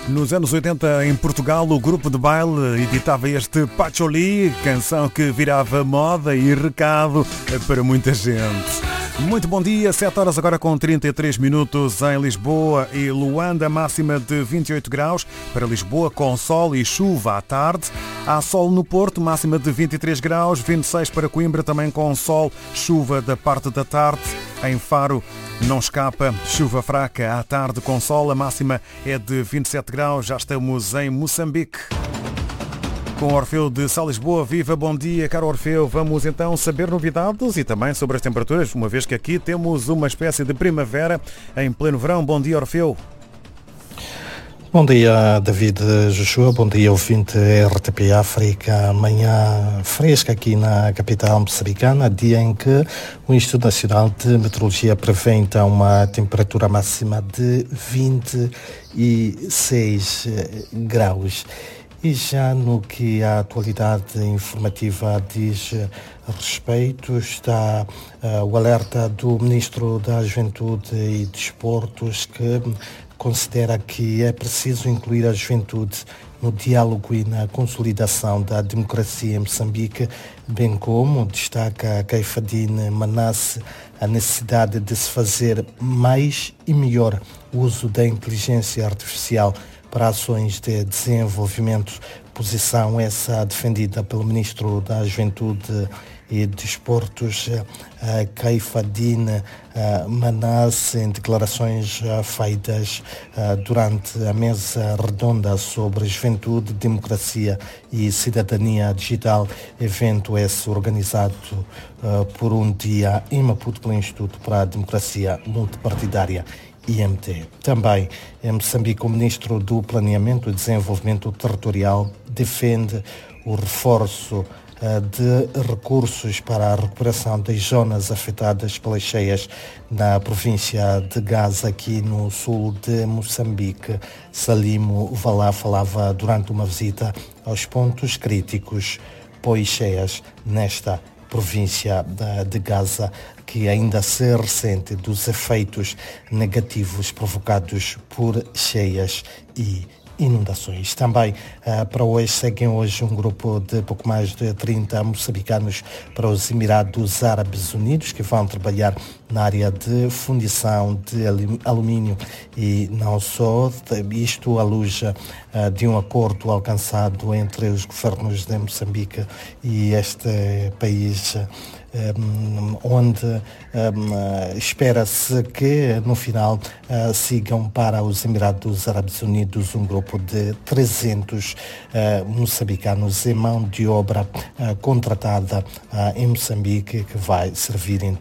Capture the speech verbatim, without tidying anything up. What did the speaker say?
Nos anos oitenta, em Portugal, o grupo de baile editava este Pacholi, canção que virava moda e recado para muita gente. Muito bom dia, sete horas agora com trinta e três minutos em Lisboa e Luanda, máxima de vinte e oito graus. Para Lisboa, com sol e chuva à tarde. Há sol no Porto, máxima de vinte e três graus, vinte e seis para Coimbra, também com sol, chuva da parte da tarde. Em Faro não escapa, chuva fraca à tarde com sol, a máxima é de vinte e sete graus. Já estamos em Moçambique. Com o Orfeu de Sá Lisboa. Viva, bom dia, caro Orfeu. Vamos então saber novidades e também sobre as temperaturas, uma vez que aqui temos uma espécie de primavera em pleno verão. Bom dia, Orfeu. Bom dia, David Joshua, bom dia, ouvinte R T P África. Manhã fresca aqui na capital moçambicana, dia em que o Instituto Nacional de Meteorologia prevê então uma temperatura máxima de vinte e seis graus. E já no que a atualidade informativa diz respeito, está uh, o alerta do Ministro da Juventude e Desportos, que considera que é preciso incluir a juventude no diálogo e na consolidação da democracia em Moçambique, bem como destaca Caifadine Manasse a necessidade de se fazer mais e melhor uso da inteligência artificial para ações de desenvolvimento, posição essa defendida pelo Ministro da Juventude e Desportos, Caifadine Manasse, em declarações feitas durante a mesa redonda sobre juventude, democracia e cidadania digital, evento esse organizado por um dia em Maputo pelo Instituto para a Democracia Multipartidária, I M T. Também em Moçambique, o Ministro do Planeamento e Desenvolvimento Territorial defende o reforço de recursos para a recuperação das zonas afetadas pelas cheias na província de Gaza, aqui no sul de Moçambique. Salimo Valá falava durante uma visita aos pontos críticos pós-cheias nesta província de Gaza, que ainda se ressente dos efeitos negativos provocados por cheias e inundações. Também uh, para hoje seguem hoje um grupo de pouco mais de trinta moçambicanos para os Emirados Árabes Unidos, que vão trabalhar na área de fundição de alumínio e não só. Isto à luz uh, de um acordo alcançado entre os governos de Moçambique e este país, Um, onde um, espera-se que no final uh, sigam para os Emirados Árabes Unidos um grupo de trezentos uh, moçambicanos em mão de obra uh, contratada uh, em Moçambique, que vai servir então